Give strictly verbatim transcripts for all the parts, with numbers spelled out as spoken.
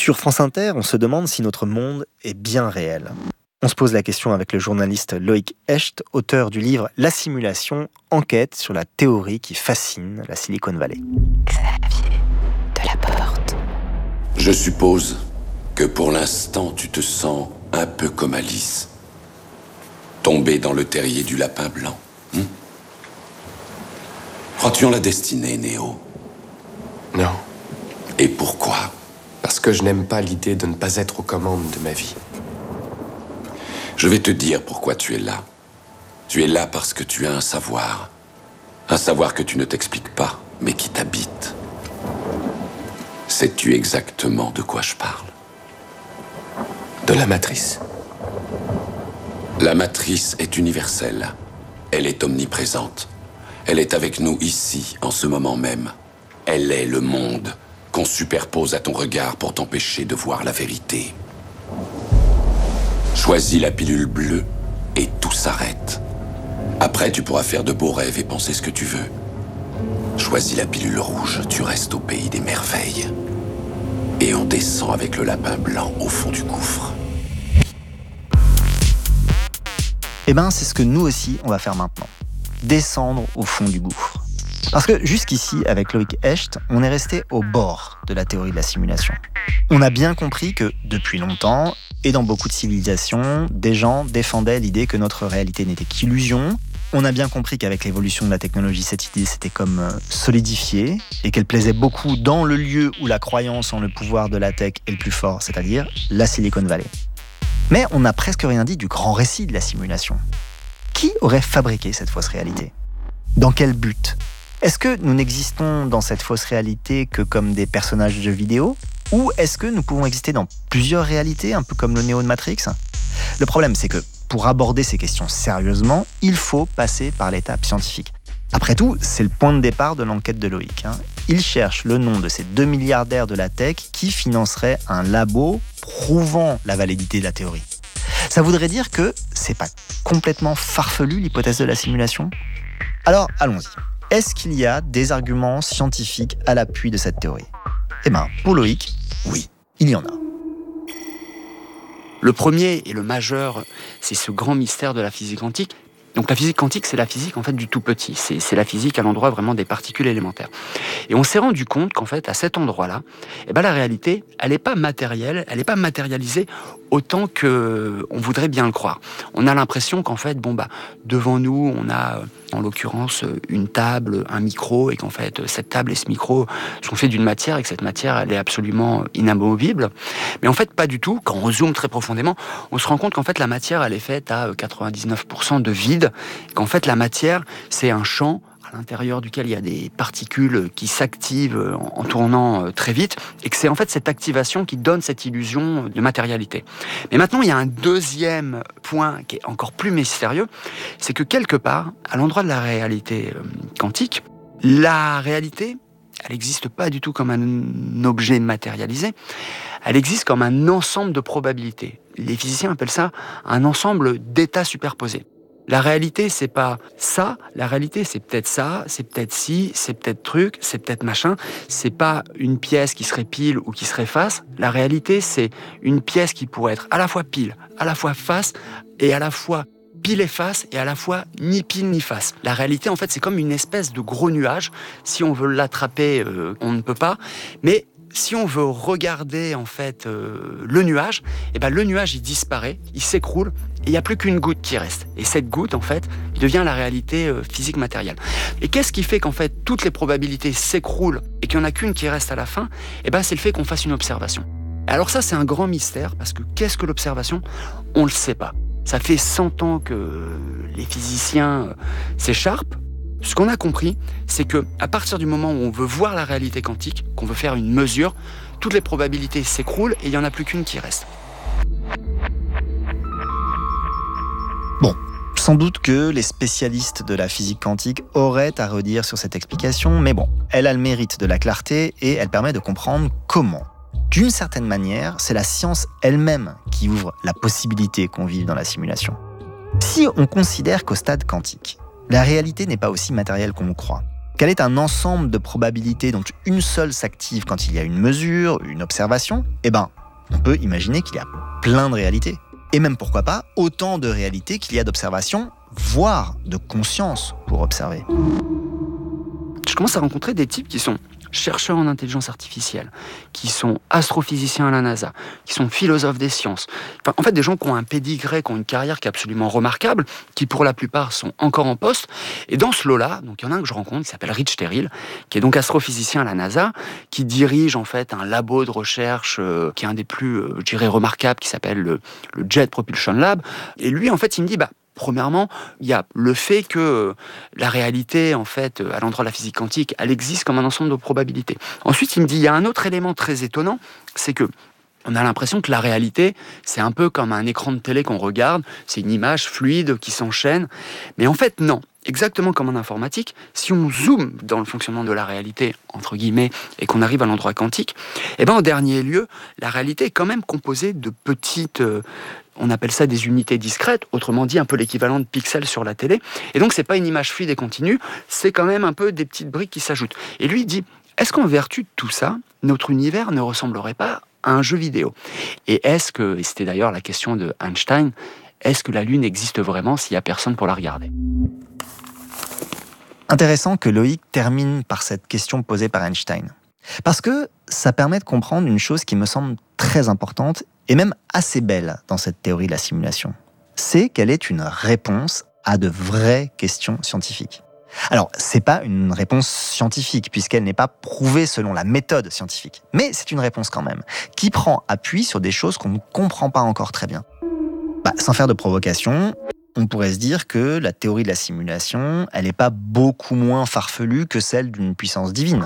Sur France Inter, on se demande si notre monde est bien réel. On se pose la question avec le journaliste Loïc Hecht, auteur du livre La simulation, enquête sur la théorie qui fascine la Silicon Valley. Xavier Delaporte. Je suppose que pour l'instant, tu te sens un peu comme Alice. Tombée dans le terrier du lapin blanc. Hmm? Crois-tu en la destinée, Néo? Non. Et pourquoi? Parce que je n'aime pas l'idée de ne pas être aux commandes de ma vie. Je vais te dire pourquoi tu es là. Tu es là parce que tu as un savoir. Un savoir que tu ne t'expliques pas, mais qui t'habite. Sais-tu exactement de quoi je parle? De la matrice. La matrice est universelle. Elle est omniprésente. Elle est avec nous ici, en ce moment même. Elle est le monde qu'on superpose à ton regard pour t'empêcher de voir la vérité. Choisis la pilule bleue et tout s'arrête. Après, tu pourras faire de beaux rêves et penser ce que tu veux. Choisis la pilule rouge, tu restes au pays des merveilles. Et on descend avec le lapin blanc au fond du gouffre. Eh ben, c'est ce que nous aussi, on va faire maintenant. Descendre au fond du gouffre. Parce que jusqu'ici, avec Loïc Hecht, on est resté au bord de la théorie de la simulation. On a bien compris que, depuis longtemps, et dans beaucoup de civilisations, des gens défendaient l'idée que notre réalité n'était qu'illusion. On a bien compris qu'avec l'évolution de la technologie, cette idée s'était comme euh, solidifiée et qu'elle plaisait beaucoup dans le lieu où la croyance en le pouvoir de la tech est le plus fort, c'est-à-dire la Silicon Valley. Mais on n'a presque rien dit du grand récit de la simulation. Qui aurait fabriqué cette fausse réalité? Dans quel but? Est-ce que nous n'existons dans cette fausse réalité que comme des personnages de jeux vidéo? Ou est-ce que nous pouvons exister dans plusieurs réalités, un peu comme le Néo de Matrix? Le problème, c'est que pour aborder ces questions sérieusement, il faut passer par l'étape scientifique. Après tout, c'est le point de départ de l'enquête de Loïc. Hein. Il cherche le nom de ces deux milliardaires de la tech qui financeraient un labo prouvant la validité de la théorie. Ça voudrait dire que c'est pas complètement farfelu l'hypothèse de la simulation? Alors, allons-y. Est-ce qu'il y a des arguments scientifiques à l'appui de cette théorie? Eh bien, pour Loïc, oui, il y en a. Le premier et le majeur, c'est ce grand mystère de la physique quantique. Donc la physique quantique, c'est la physique en fait du tout petit. C'est, c'est la physique à l'endroit vraiment des particules élémentaires. Et on s'est rendu compte qu'en fait, à cet endroit-là, eh ben, la réalité, elle n'est pas matérielle, elle n'est pas matérialisée autant que on voudrait bien le croire. On a l'impression qu'en fait, bon bah, devant nous, on a en l'occurrence une table, un micro, et qu'en fait, cette table et ce micro sont faits d'une matière, et que cette matière, elle est absolument inamovible. Mais en fait, pas du tout. Quand on zoome très profondément, on se rend compte qu'en fait, la matière, elle est faite à quatre-vingt-dix-neuf pour cent de vide, et qu'en fait, la matière, c'est un champ à l'intérieur duquel il y a des particules qui s'activent en, en tournant très vite, et que c'est en fait cette activation qui donne cette illusion de matérialité. Mais maintenant, il y a un deuxième point qui est encore plus mystérieux, c'est que quelque part, à l'endroit de la réalité quantique, la réalité, elle n'existe pas du tout comme un objet matérialisé, elle existe comme un ensemble de probabilités. Les physiciens appellent ça un ensemble d'états superposés. La réalité, c'est pas ça. La réalité, c'est peut-être ça, c'est peut-être ci, c'est peut-être truc, c'est peut-être machin. C'est pas une pièce qui serait pile ou qui serait face. La réalité, c'est une pièce qui pourrait être à la fois pile, à la fois face et à la fois pile et face et à la fois ni pile ni face. La réalité, en fait, c'est comme une espèce de gros nuage. Si on veut l'attraper, euh, on ne peut pas. Mais si on veut regarder en fait euh, le nuage, eh ben le nuage il disparaît, il s'écroule et il n'y a plus qu'une goutte qui reste. Et cette goutte en fait, il devient la réalité euh, physique matérielle. Et qu'est-ce qui fait qu'en fait toutes les probabilités s'écroulent et qu'il n'y en a qu'une qui reste à la fin? Eh ben c'est le fait qu'on fasse une observation. Alors ça c'est un grand mystère parce que qu'est-ce que l'observation? On ne le sait pas. Ça fait cent ans que les physiciens euh, s'écharpent. Ce qu'on a compris, c'est que à partir du moment où on veut voir la réalité quantique, qu'on veut faire une mesure, toutes les probabilités s'écroulent et il n'y en a plus qu'une qui reste. Bon, sans doute que les spécialistes de la physique quantique auraient à redire sur cette explication, mais bon, elle a le mérite de la clarté et elle permet de comprendre comment. D'une certaine manière, c'est la science elle-même qui ouvre la possibilité qu'on vive dans la simulation. Si on considère qu'au stade quantique, la réalité n'est pas aussi matérielle qu'on le croit, qu'elle est un ensemble de probabilités dont une seule s'active quand il y a une mesure, une observation, eh ben, on peut imaginer qu'il y a plein de réalités. Et même, pourquoi pas, autant de réalités qu'il y a d'observations, voire de conscience pour observer. Je commence à rencontrer des types qui sont chercheurs en intelligence artificielle, qui sont astrophysiciens à la NASA, qui sont philosophes des sciences. Enfin, en fait, des gens qui ont un pédigré, qui ont une carrière qui est absolument remarquable, qui pour la plupart sont encore en poste. Et dans ce lot-là, donc il y en a un que je rencontre qui s'appelle Rich Terrill, qui est donc astrophysicien à la NASA, qui dirige en fait un labo de recherche euh, qui est un des plus, euh, je dirais, remarquables, qui s'appelle le, le Jet Propulsion Lab. Et lui, en fait, il me dit, bah, premièrement, il y a le fait que la réalité, en fait, à l'endroit de la physique quantique, elle existe comme un ensemble de probabilités. Ensuite, il me dit, il y a un autre élément très étonnant, c'est que on a l'impression que la réalité, c'est un peu comme un écran de télé qu'on regarde, c'est une image fluide qui s'enchaîne. Mais en fait, non. Exactement comme en informatique, si on zoome dans le fonctionnement de la réalité, entre guillemets, et qu'on arrive à l'endroit quantique, eh ben, en dernier lieu, la réalité est quand même composée de petites... Euh, on appelle ça des unités discrètes, autrement dit un peu l'équivalent de pixels sur la télé. Et donc, c'est pas une image fluide et continue, c'est quand même un peu des petites briques qui s'ajoutent. Et lui, il dit, est-ce qu'en vertu de tout ça, notre univers ne ressemblerait pas à un jeu vidéo ? Et est-ce que, et c'était d'ailleurs la question de Einstein, est-ce que la Lune existe vraiment s'il n'y a personne pour la regarder ? Intéressant que Loïc termine par cette question posée par Einstein. Parce que ça permet de comprendre une chose qui me semble très importante et même assez belle dans cette théorie de la simulation. C'est qu'elle est une réponse à de vraies questions scientifiques. Alors, c'est pas une réponse scientifique, puisqu'elle n'est pas prouvée selon la méthode scientifique. Mais c'est une réponse quand même, qui prend appui sur des choses qu'on ne comprend pas encore très bien. Bah, sans faire de provocation, on pourrait se dire que la théorie de la simulation, elle n'est pas beaucoup moins farfelue que celle d'une puissance divine.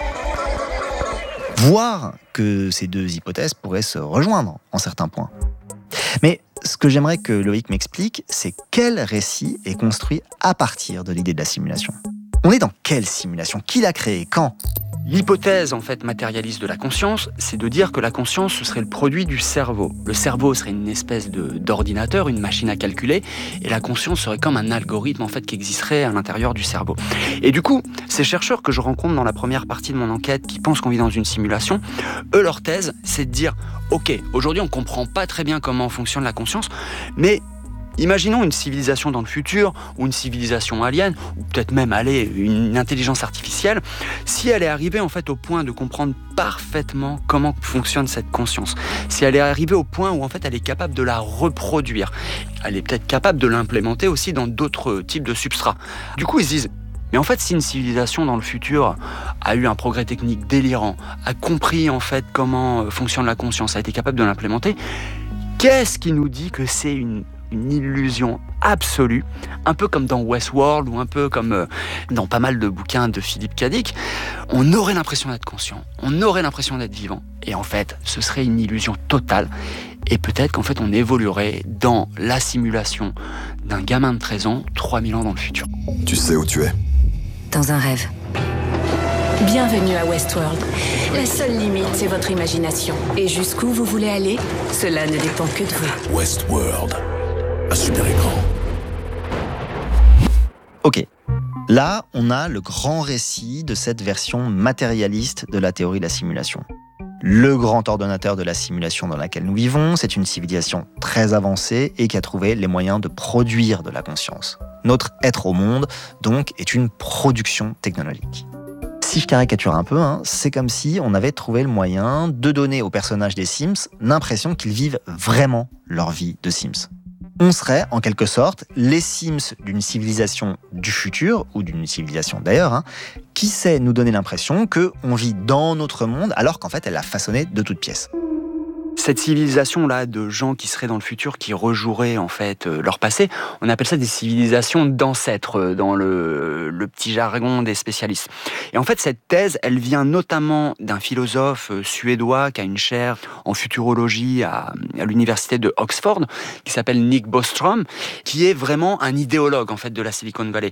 Voire que ces deux hypothèses pourraient se rejoindre en certains points. Mais ce que j'aimerais que Loïc m'explique, c'est quel récit est construit à partir de l'idée de la simulation. On est dans quelle simulation ? Qui l'a créée ? Quand ? L'hypothèse en fait matérialiste de la conscience, c'est de dire que la conscience ce serait le produit du cerveau. Le cerveau serait une espèce de, d'ordinateur, une machine à calculer, et la conscience serait comme un algorithme en fait qui existerait à l'intérieur du cerveau. Et du coup, ces chercheurs que je rencontre dans la première partie de mon enquête, qui pensent qu'on vit dans une simulation, eux leur thèse, c'est de dire, ok, aujourd'hui on comprend pas très bien comment fonctionne la conscience, mais imaginons une civilisation dans le futur, ou une civilisation alien, ou peut-être même, allez, une intelligence artificielle, si elle est arrivée en fait au point de comprendre parfaitement comment fonctionne cette conscience, si elle est arrivée au point où en fait elle est capable de la reproduire, elle est peut-être capable de l'implémenter aussi dans d'autres types de substrats. Du coup, ils se disent, mais en fait, si une civilisation dans le futur a eu un progrès technique délirant, a compris en fait comment fonctionne la conscience, a été capable de l'implémenter, qu'est-ce qui nous dit que c'est une une illusion absolue, un peu comme dans Westworld ou un peu comme euh, dans pas mal de bouquins de Philip K. Dick, on aurait l'impression d'être conscient, on aurait l'impression d'être vivant, et en fait, ce serait une illusion totale, et peut-être qu'en fait, on évoluerait dans la simulation d'un gamin de treize ans, trois mille ans dans le futur. Tu sais où tu es ? Dans un rêve. Bienvenue à Westworld. La seule limite, c'est votre imagination. Et jusqu'où vous voulez aller, cela ne dépend que de vous. Westworld. Un super écran. Ok, là, on a le grand récit de cette version matérialiste de la théorie de la simulation. Le grand ordonnateur de la simulation dans laquelle nous vivons, c'est une civilisation très avancée et qui a trouvé les moyens de produire de la conscience. Notre être au monde, donc, est une production technologique. Si je caricature un peu, hein, c'est comme si on avait trouvé le moyen de donner aux personnages des Sims l'impression qu'ils vivent vraiment leur vie de Sims. On serait, en quelque sorte, les Sims d'une civilisation du futur, ou d'une civilisation d'ailleurs, hein, qui sait nous donner l'impression qu'on vit dans notre monde, alors qu'en fait, elle l'a façonné de toutes pièces. Cette civilisation-là de gens qui seraient dans le futur, qui rejoueraient en fait euh, leur passé, on appelle ça des civilisations d'ancêtres euh, dans le, le petit jargon des spécialistes. Et en fait, cette thèse, elle vient notamment d'un philosophe euh, suédois qui a une chaire en futurologie à, à l'université de Oxford, qui s'appelle Nick Bostrom, qui est vraiment un idéologue en fait de la Silicon Valley.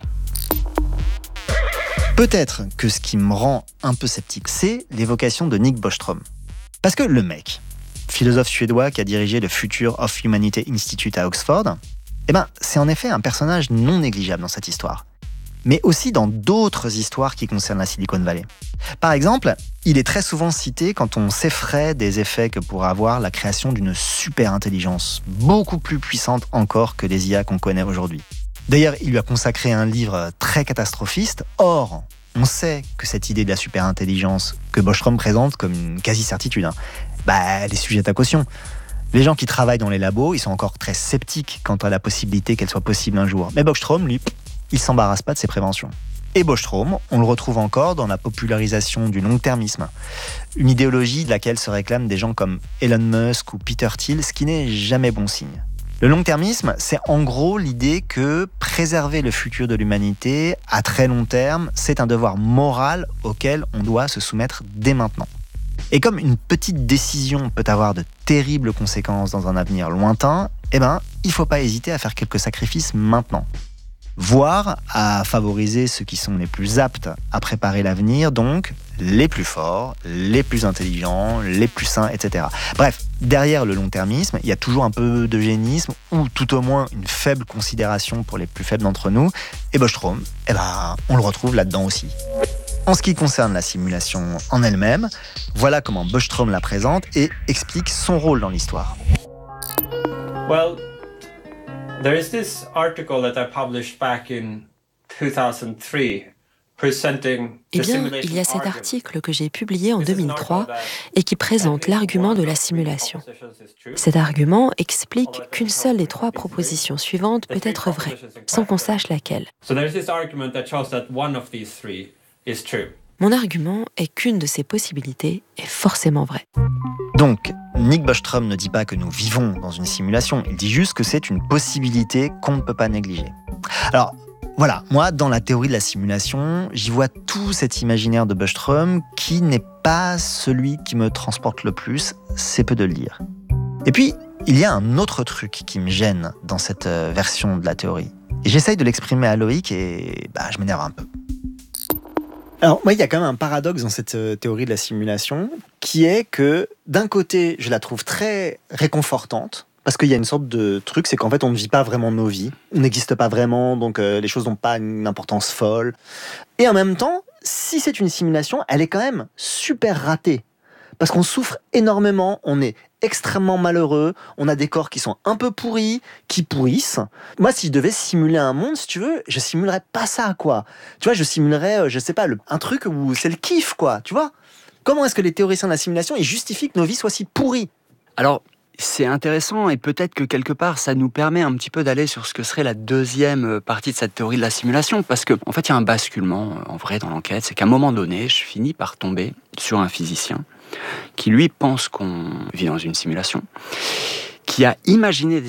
Peut-être que ce qui me rend un peu sceptique, c'est l'évocation de Nick Bostrom. Parce que le mec, philosophe suédois qui a dirigé le Future of Humanity Institute à Oxford, eh ben, c'est en effet un personnage non négligeable dans cette histoire. mais aussi dans d'autres histoires qui concernent la Silicon Valley. Par exemple, il est très souvent cité quand on s'effraie des effets que pourrait avoir la création d'une super intelligence, beaucoup plus puissante encore que les I A qu'on connaît aujourd'hui. D'ailleurs, il lui a consacré un livre très catastrophiste. Or, on sait que cette idée de la super intelligence que Bostrom présente comme une quasi-certitude, hein, bah, elle est sujette à caution. Les gens qui travaillent dans les labos, ils sont encore très sceptiques quant à la possibilité qu'elle soit possible un jour. Mais Bostrom, lui, il s'embarrasse pas de ses préventions. Et Bostrom, on le retrouve encore dans la popularisation du long-termisme, une idéologie de laquelle se réclament des gens comme Elon Musk ou Peter Thiel, ce qui n'est jamais bon signe. Le long-termisme, c'est en gros l'idée que préserver le futur de l'humanité à très long terme, c'est un devoir moral auquel on doit se soumettre dès maintenant. Et comme une petite décision peut avoir de terribles conséquences dans un avenir lointain, eh ben, il ne faut pas hésiter à faire quelques sacrifices maintenant. Voire à favoriser ceux qui sont les plus aptes à préparer l'avenir, donc les plus forts, les plus intelligents, les plus sains, et cetera. Bref, derrière le long-termisme, il y a toujours un peu d'eugénisme ou tout au moins une faible considération pour les plus faibles d'entre nous. Et Bostrom, eh ben, on le retrouve là-dedans aussi. En ce qui concerne la simulation en elle-même, voilà comment Bostrom la présente et explique son rôle dans l'histoire. Well, there is this article that I published back in two thousand three presenting Eh bien, il y a cet article que j'ai publié en deux mille trois et qui présente l'argument de la simulation. Cet argument explique qu'une seule des trois propositions suivantes peut être vraie, sans qu'on sache laquelle. Mon argument est qu'une de ces possibilités est forcément vraie. Donc, Nick Bostrom ne dit pas que nous vivons dans une simulation, il dit juste que c'est une possibilité qu'on ne peut pas négliger. Alors, voilà, moi, dans la théorie de la simulation, j'y vois tout cet imaginaire de Bostrom qui n'est pas celui qui me transporte le plus, c'est peu de le dire. Et puis, il y a un autre truc qui me gêne dans cette version de la théorie. Et j'essaye de l'exprimer à Loïc et bah, je m'énerve un peu. Alors, moi, il y a quand même un paradoxe dans cette théorie de la simulation, qui est que, d'un côté, je la trouve très réconfortante, parce qu'il y a une sorte de truc, c'est qu'en fait, on ne vit pas vraiment nos vies, on n'existe pas vraiment, donc euh, les choses n'ont pas une importance folle. Et en même temps, si c'est une simulation, elle est quand même super ratée, parce qu'on souffre énormément, on est extrêmement malheureux, on a des corps qui sont un peu pourris, qui pourrissent. Moi, si je devais simuler un monde, si tu veux, je simulerais pas ça, quoi. Tu vois, je simulerais, je sais pas, le, un truc où c'est le kiff, quoi, tu vois. Comment est-ce que les théoriciens de la simulation, ils justifient que nos vies soient si pourries ? Alors, c'est intéressant et peut-être que quelque part, ça nous permet un petit peu d'aller sur ce que serait la deuxième partie de cette théorie de la simulation, parce qu'en en fait, il y a un basculement, en vrai, dans l'enquête, c'est qu'à un moment donné, je finis par tomber sur un physicien qui, lui, pense qu'on vit dans une simulation, qui a imaginé des